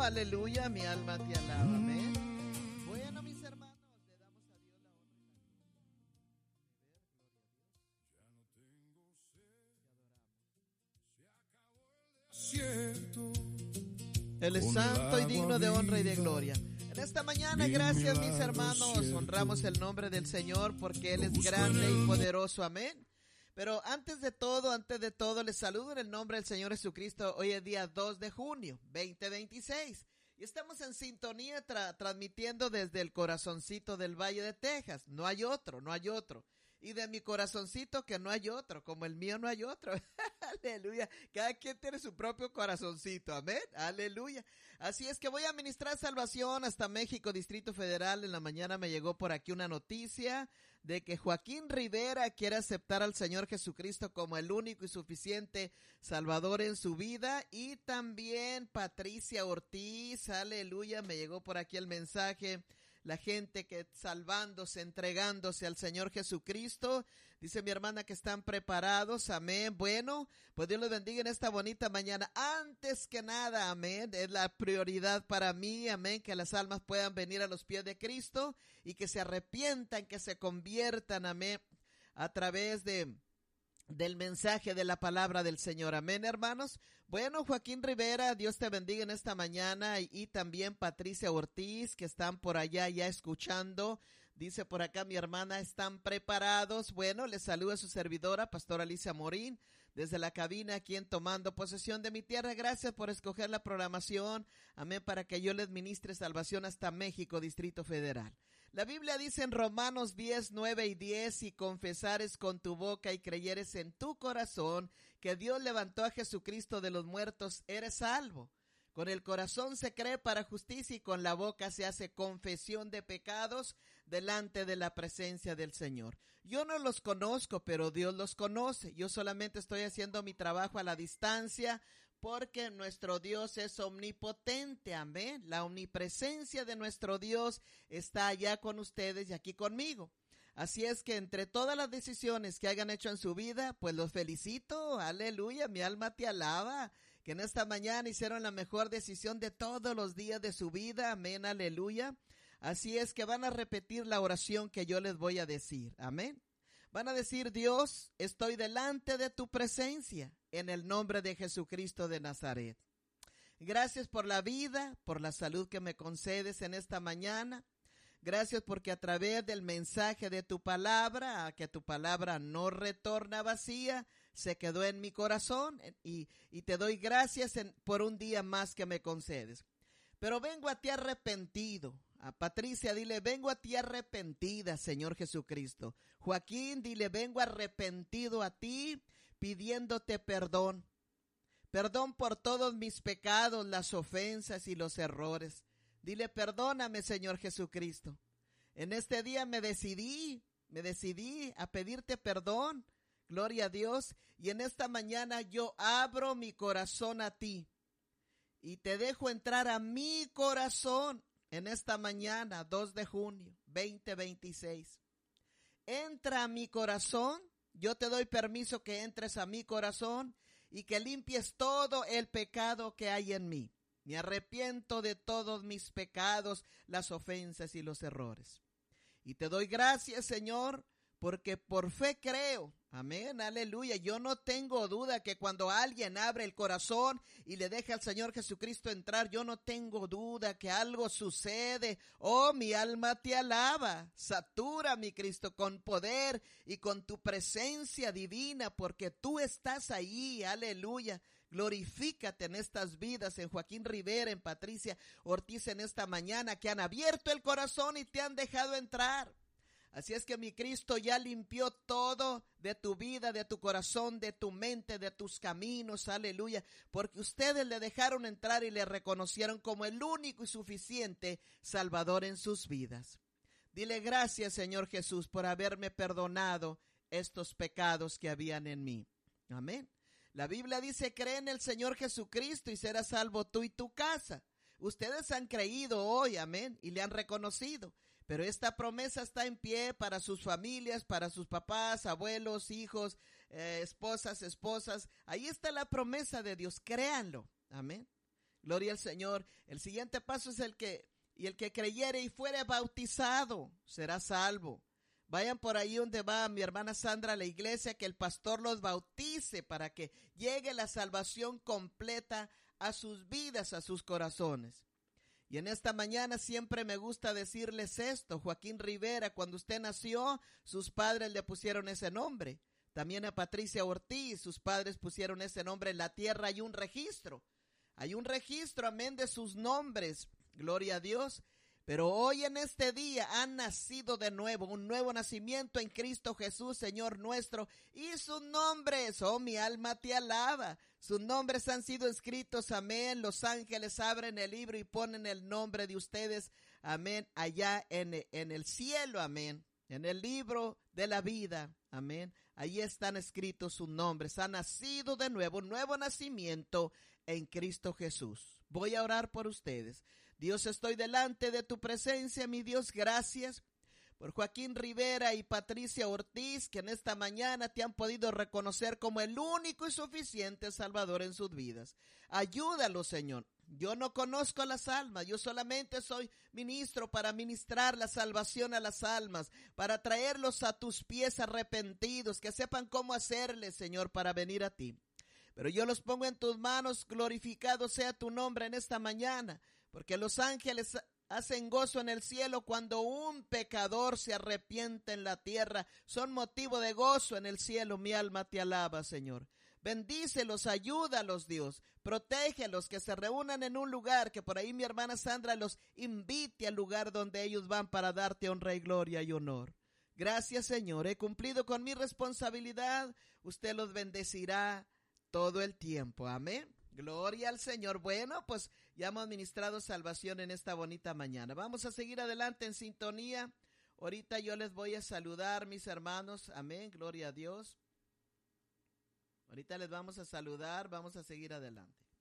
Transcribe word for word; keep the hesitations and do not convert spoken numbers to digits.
aleluya, mi alma te alaba, amén. Bueno, mis hermanos, le damos a Dios la honra y la gloria. Él es santo y digno de honra y de gloria. En esta mañana, gracias mis hermanos, honramos el nombre del Señor porque Él es grande y poderoso, amén. Pero antes de todo, antes de todo, les saludo en el nombre del Señor Jesucristo. Hoy es día dos de junio, veinte veintiséis. Y estamos en sintonía tra- transmitiendo desde el corazoncito del Valle de Texas. No hay otro, no hay otro. Y de mi corazoncito que no hay otro, como el mío no hay otro. Aleluya. Cada quien tiene su propio corazoncito. Amén. Aleluya. Así es que voy a ministrar salvación hasta México, Distrito Federal. En la mañana me llegó por aquí una noticia de que Joaquín Rivera quiere aceptar al Señor Jesucristo como el único y suficiente Salvador en su vida. Y también Patricia Ortiz. Aleluya. Me llegó por aquí el mensaje. La gente que salvándose, entregándose al Señor Jesucristo. Dice mi hermana que están preparados, amén. Bueno, pues Dios los bendiga en esta bonita mañana. Antes que nada, amén, es la prioridad para mí, amén, que las almas puedan venir a los pies de Cristo y que se arrepientan, que se conviertan, amén, a través de... del mensaje de la palabra del Señor. Amén, hermanos. Bueno, Joaquín Rivera, Dios te bendiga en esta mañana, y, y también Patricia Ortiz, que están por allá ya escuchando. Dice por acá mi hermana, ¿están preparados? Bueno, les saluda su servidora, Pastora Alicia Morín, desde la cabina aquí en Tomando Posesión de mi Tierra. Gracias por escoger la programación, amén, para que yo les ministre salvación hasta México, Distrito Federal. La Biblia dice en Romanos diez, nueve y diez, si confesares con tu boca y creyeres en tu corazón que Dios levantó a Jesucristo de los muertos, eres salvo. Con el corazón se cree para justicia y con la boca se hace confesión de pecados delante de la presencia del Señor. Yo no los conozco, pero Dios los conoce. Yo solamente estoy haciendo mi trabajo a la distancia porque nuestro Dios es omnipotente, amén. La omnipresencia de nuestro Dios está allá con ustedes y aquí conmigo. Así es que entre todas las decisiones que hayan hecho en su vida, pues los felicito, aleluya, mi alma te alaba, que en esta mañana hicieron la mejor decisión de todos los días de su vida, amén, aleluya. Así es que van a repetir la oración que yo les voy a decir, amén. Van a decir, Dios, estoy delante de tu presencia, en el nombre de Jesucristo de Nazaret. Gracias por la vida, por la salud que me concedes en esta mañana. Gracias porque a través del mensaje de tu palabra, que tu palabra no retorna vacía, se quedó en mi corazón y, y te doy gracias en, por un día más que me concedes. Pero vengo a ti arrepentido. A Patricia, dile, vengo a ti arrepentida, Señor Jesucristo. Joaquín, dile, vengo arrepentido a ti, pidiéndote perdón. Perdón por todos mis pecados, las ofensas y los errores. Dile, perdóname, Señor Jesucristo. En este día me decidí, me decidí a pedirte perdón. Gloria a Dios. Y en esta mañana yo abro mi corazón a ti. Y te dejo entrar a mi corazón en esta mañana, dos de junio, veinte veintiséis. Entra a mi corazón. Yo te doy permiso que entres a mi corazón y que limpies todo el pecado que hay en mí. Me arrepiento de todos mis pecados, las ofensas y los errores. Y te doy gracias, Señor, porque por fe creo. Amén, aleluya. Yo no tengo duda que cuando alguien abre el corazón y le deja al Señor Jesucristo entrar, yo no tengo duda que algo sucede. Oh, mi alma te alaba. Satura, mi Cristo, con poder y con tu presencia divina, porque tú estás ahí. Aleluya. Glorifícate en estas vidas, en Joaquín Rivera, en Patricia Ortiz en esta mañana, que han abierto el corazón y te han dejado entrar. Así es que mi Cristo ya limpió todo de tu vida, de tu corazón, de tu mente, de tus caminos, aleluya, porque ustedes le dejaron entrar y le reconocieron como el único y suficiente Salvador en sus vidas. Dile gracias, Señor Jesús, por haberme perdonado estos pecados que habían en mí. Amén. La Biblia dice, cree en el Señor Jesucristo y serás salvo tú y tu casa. Ustedes han creído hoy, amén, y le han reconocido. Pero esta promesa está en pie para sus familias, para sus papás, abuelos, hijos, eh, esposas, esposas. Ahí está la promesa de Dios, créanlo, amén. Gloria al Señor. El siguiente paso es el que, y el que creyere y fuere bautizado será salvo. Vayan por ahí donde va mi hermana Sandra a la iglesia, que el pastor los bautice para que llegue la salvación completa a sus vidas, a sus corazones. Y en esta mañana siempre me gusta decirles esto. Joaquín Rivera, cuando usted nació, sus padres le pusieron ese nombre. También a Patricia Ortiz, sus padres pusieron ese nombre. En la tierra hay un registro. Hay un registro, amén, de sus nombres. Gloria a Dios. Pero hoy en este día han nacido de nuevo, un nuevo nacimiento en Cristo Jesús, Señor nuestro, y sus nombres, oh mi alma te alaba, sus nombres han sido escritos, amén, los ángeles abren el libro y ponen el nombre de ustedes, amén, allá en, en el cielo, amén, en el libro de la vida, amén, ahí están escritos sus nombres, han nacido de nuevo, un nuevo nacimiento en Cristo Jesús. Voy a orar por ustedes. Dios, estoy delante de tu presencia, mi Dios, gracias por Joaquín Rivera y Patricia Ortiz, que en esta mañana te han podido reconocer como el único y suficiente Salvador en sus vidas. Ayúdalos, Señor. Yo no conozco las almas, yo solamente soy ministro para ministrar la salvación a las almas, para traerlos a tus pies arrepentidos, que sepan cómo hacerle, Señor, para venir a ti. Pero yo los pongo en tus manos, glorificado sea tu nombre en esta mañana, porque los ángeles hacen gozo en el cielo cuando un pecador se arrepiente en la tierra. Son motivo de gozo en el cielo. Mi alma te alaba, Señor. Bendícelos, ayúdalos, Dios. Protégelos, que se reúnan en un lugar, que por ahí mi hermana Sandra los invite al lugar donde ellos van para darte honra y gloria y honor. Gracias, Señor. He cumplido con mi responsabilidad. Usted los bendecirá todo el tiempo. Amén. Gloria al Señor. Bueno, pues ya hemos ministrado salvación en esta bonita mañana. Vamos a seguir adelante en sintonía. Ahorita yo les voy a saludar, mis hermanos. Amén. Gloria a Dios. Ahorita les vamos a saludar. Vamos a seguir adelante.